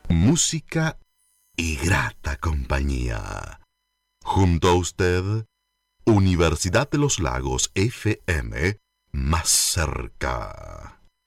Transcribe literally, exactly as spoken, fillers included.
música y grata compañía. Junto a usted, Universidad de los Lagos F M, más cerca.